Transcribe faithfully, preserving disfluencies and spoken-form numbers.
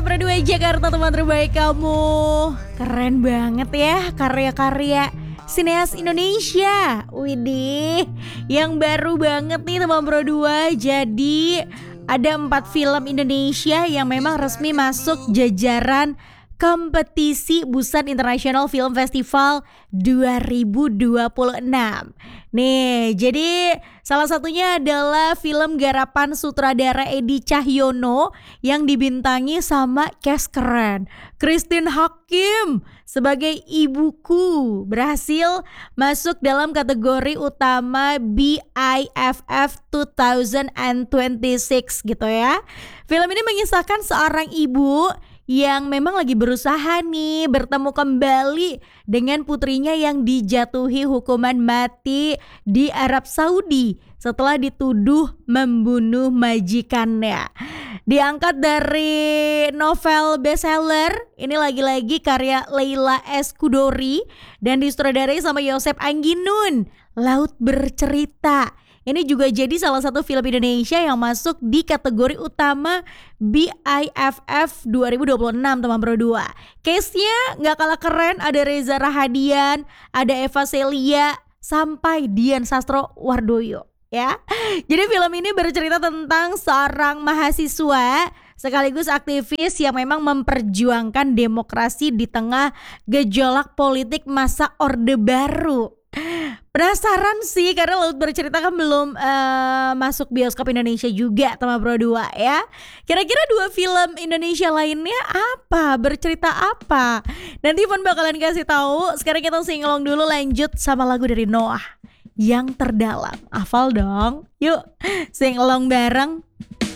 Pro dua Jakarta, teman terbaik kamu. Keren banget ya karya-karya sineas Indonesia. Widih, yang baru banget nih teman Pro dua. Jadi ada empat film Indonesia yang memang resmi masuk jajaran kompetisi Busan International Film Festival dua ribu dua puluh enam. Nih, jadi salah satunya adalah film garapan sutradara Edi Cahyono yang dibintangi sama cast keren. Christine Hakim sebagai ibuku berhasil masuk dalam kategori utama B I F F dua ribu dua puluh enam gitu ya. Film ini mengisahkan seorang ibu yang memang lagi berusaha nih bertemu kembali dengan putrinya yang dijatuhi hukuman mati di Arab Saudi setelah dituduh membunuh majikannya. Diangkat dari novel bestseller, ini lagi-lagi karya Leila S. Kudori dan disutradarai sama Yosep Angginun, Laut Bercerita. Ini juga jadi salah satu film Indonesia yang masuk di kategori utama B I F F dua ribu dua puluh enam teman Pro dua. Case-nya gak kalah keren, ada Reza Rahadian, ada Eva Celia, sampai Dian Sastrowardoyo ya. Jadi film ini bercerita tentang seorang mahasiswa sekaligus aktivis yang memang memperjuangkan demokrasi di tengah gejolak politik masa Orde Baru. Penasaran sih karena Laut Bercerita kan belum uh, masuk bioskop Indonesia juga teman Pro dua ya. Kira-kira dua film Indonesia lainnya apa? Bercerita apa? Nanti Ivan bakalan kasih tahu. Sekarang kita singelong dulu, lanjut sama lagu dari Noah, Yang Terdalam. Hafal dong. Yuk singelong bareng.